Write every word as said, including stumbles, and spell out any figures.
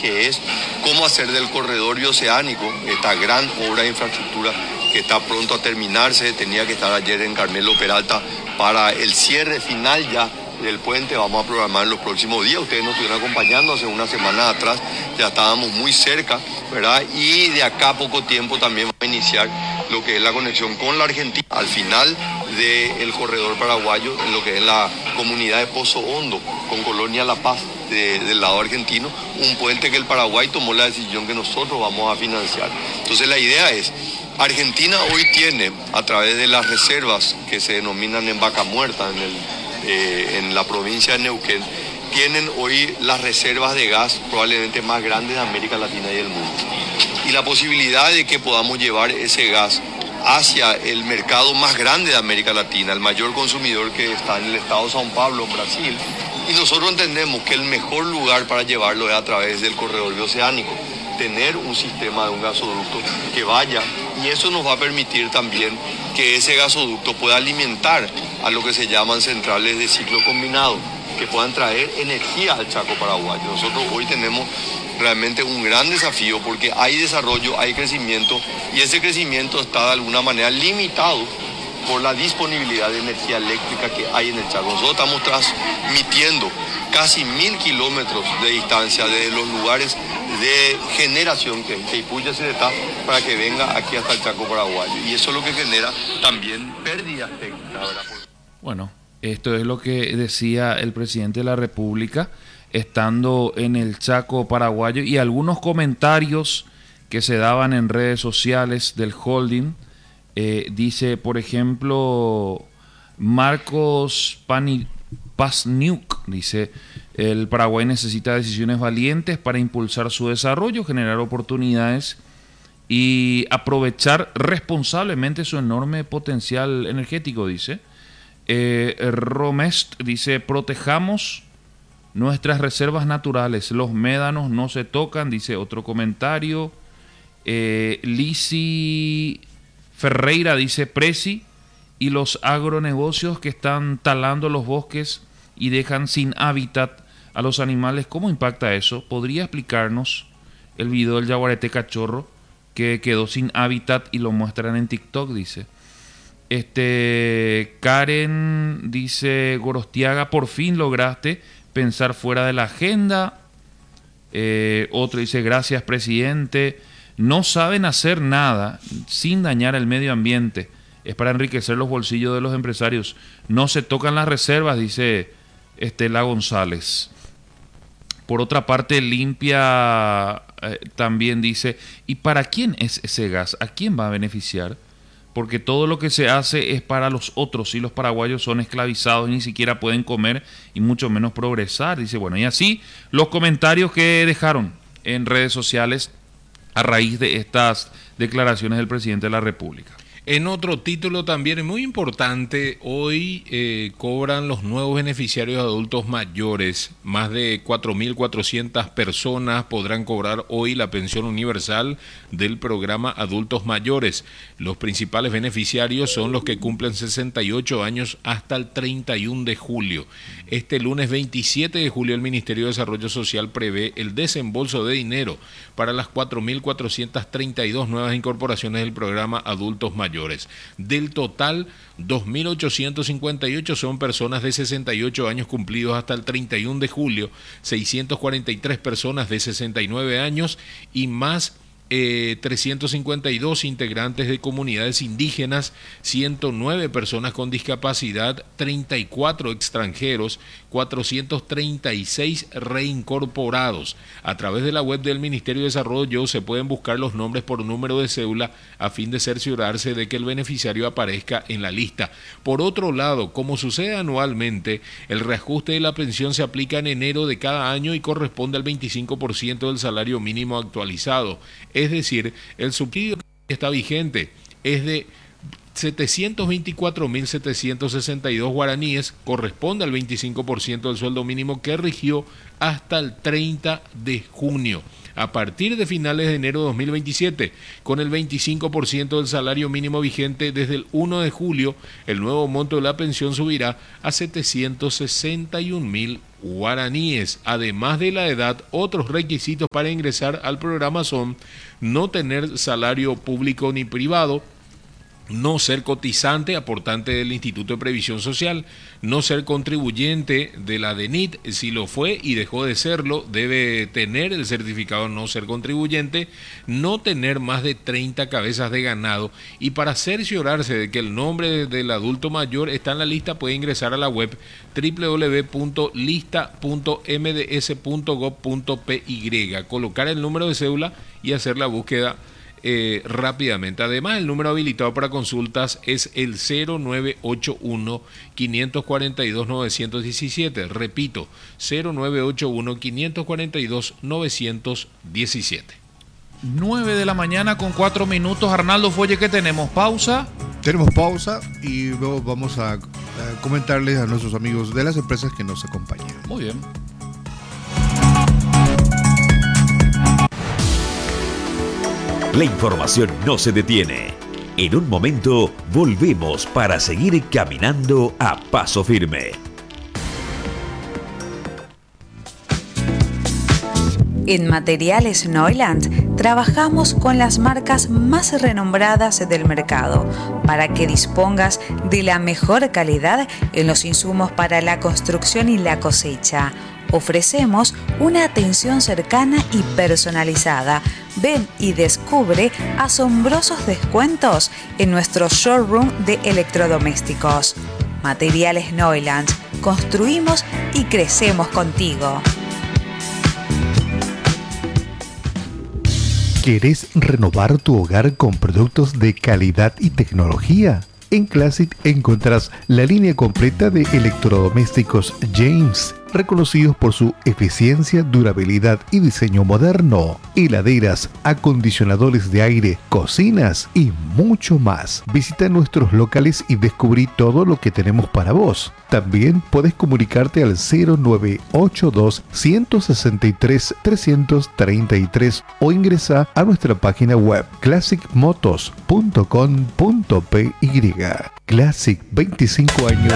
que es cómo hacer del corredor bioceánico, esta gran obra de infraestructura que está pronto a terminarse, tenía que estar ayer en Carmelo Peralta para el cierre final ya del puente. Vamos a programar en los próximos días. Ustedes nos estuvieron acompañando hace una semana atrás, ya estábamos muy cerca, ¿verdad? Y de acá a poco tiempo también va a iniciar lo que es la conexión con la Argentina al final del corredor paraguayo, en lo que es la comunidad de Pozo Hondo, con Colonia La Paz de, del lado argentino, un puente que el Paraguay tomó la decisión que nosotros vamos a financiar. Entonces la idea es, Argentina hoy tiene, a través de las reservas que se denominan en Vaca Muerta, en el Eh, en la provincia de Neuquén, tienen hoy las reservas de gas probablemente más grandes de América Latina y del mundo. Y la posibilidad de que podamos llevar ese gas hacia el mercado más grande de América Latina, el mayor consumidor que está en el estado de São Paulo, en Brasil, y nosotros entendemos que el mejor lugar para llevarlo es a través del corredor bioceánico, tener un sistema de un gasoducto que vaya, y eso nos va a permitir también que ese gasoducto pueda alimentar a lo que se llaman centrales de ciclo combinado, que puedan traer energía al Chaco paraguayo. Nosotros hoy tenemos realmente un gran desafío porque hay desarrollo, hay crecimiento, y ese crecimiento está de alguna manera limitado por la disponibilidad de energía eléctrica que hay en el Chaco. Nosotros estamos transmitiendo casi mil kilómetros de distancia desde los lugares de generación que es Teipú-Yacyretá se está para que venga aquí hasta el Chaco paraguayo, y eso es lo que genera también pérdidas técnicas, ¿verdad? Bueno, esto es lo que decía el presidente de la República estando en el Chaco paraguayo, y algunos comentarios que se daban en redes sociales del holding. Eh, dice, por ejemplo, Marcos Pani, Pazniuk, dice, el Paraguay necesita decisiones valientes para impulsar su desarrollo, generar oportunidades y aprovechar responsablemente su enorme potencial energético, dice. Eh, Romest dice, protejamos nuestras reservas naturales, los médanos no se tocan, dice otro comentario. Eh, Lisi Ferreira dice, Presi y los agronegocios que están talando los bosques y dejan sin hábitat a los animales, ¿cómo impacta eso? ¿Podría explicarnos el video del yaguareté cachorro que quedó sin hábitat y lo muestran en TikTok? Dice. Este, Karen dice, Gorostiaga, por fin lograste pensar fuera de la agenda. Eh, otro dice, gracias presidente. No saben hacer nada sin dañar el medio ambiente. Es para enriquecer los bolsillos de los empresarios. No se tocan las reservas, dice Estela González. Por otra parte, Limpia eh, también dice, ¿y para quién es ese gas? ¿A quién va a beneficiar? Porque todo lo que se hace es para los otros, y los paraguayos son esclavizados y ni siquiera pueden comer y mucho menos progresar. Dice, bueno, y así los comentarios que dejaron en redes sociales a raíz de estas declaraciones del presidente de la República. En otro título también muy importante, hoy eh, cobran los nuevos beneficiarios adultos mayores. Más de cuatro mil cuatrocientas personas podrán cobrar hoy la pensión universal del programa Adultos Mayores. Los principales beneficiarios son los que cumplen sesenta y ocho años hasta el treinta y uno de julio. Este lunes veintisiete de julio el Ministerio de Desarrollo Social prevé el desembolso de dinero para las cuatro mil cuatrocientas treinta y dos nuevas incorporaciones del programa Adultos Mayores. Del total, dos mil ochocientos cincuenta y ocho son personas de sesenta y ocho años cumplidos hasta el treinta y uno de julio, seiscientas cuarenta y tres personas de sesenta y nueve años y más eh, trescientos cincuenta y dos integrantes de comunidades indígenas, ciento nueve personas con discapacidad, treinta y cuatro extranjeros, cuatrocientos treinta y seis reincorporados. A través de la web del Ministerio de Desarrollo se pueden buscar los nombres por número de cédula a fin de cerciorarse de que el beneficiario aparezca en la lista. Por otro lado, como sucede anualmente, el reajuste de la pensión se aplica en enero de cada año y corresponde al veinticinco por ciento del salario mínimo actualizado. Es decir, el subsidio que está vigente es de setecientos veinticuatro mil setecientos sesenta y dos guaraníes, corresponde al veinticinco por ciento del sueldo mínimo que rigió hasta el treinta de junio. A partir de finales de enero de dos mil veintisiete, con el veinticinco por ciento del salario mínimo vigente desde el primero de julio, el nuevo monto de la pensión subirá a setecientos sesenta y un mil guaraníes. Además de la edad, otros requisitos para ingresar al programa son no tener salario público ni privado, no ser cotizante, aportante del Instituto de Previsión Social, no ser contribuyente de la D N I T, si lo fue y dejó de serlo, debe tener el certificado de no ser contribuyente, no tener más de treinta cabezas de ganado, y para cerciorarse de que el nombre del adulto mayor está en la lista, puede ingresar a la web doble u doble u doble u punto lista punto m d s punto gob punto p y, colocar el número de cédula y hacer la búsqueda Eh, rápidamente. Además, el número habilitado para consultas es el cero nueve ocho uno, cinco cuatro dos, nueve uno siete. Repito, cero nueve ocho uno, cinco cuatro dos, nueve uno siete. nueve de la mañana con cuatro minutos. Arnaldo Folle, ¿qué tenemos? ¿Pausa? Tenemos pausa y luego vamos a, a comentarles a nuestros amigos de las empresas que nos acompañan. Muy bien. La información no se detiene. En un momento volvemos para seguir caminando a paso firme. En Materiales Neuland trabajamos con las marcas más renombradas del mercado para que dispongas de la mejor calidad en los insumos para la construcción y la cosecha. Ofrecemos una atención cercana y personalizada. Ven y descubre asombrosos descuentos en nuestro showroom de electrodomésticos. Materiales Neuland. Construimos y crecemos contigo. ¿Querés renovar tu hogar con productos de calidad y tecnología? En Classic encontrás la línea completa de electrodomésticos James, reconocidos por su eficiencia, durabilidad y diseño moderno. Heladeras, acondicionadores de aire, cocinas y mucho más. Visita nuestros locales y descubrí todo lo que tenemos para vos. También puedes comunicarte al cero nueve ocho dos, uno seis tres, tres tres tres o ingresa a nuestra página web classic motos punto com punto p y. Classic, veinticinco años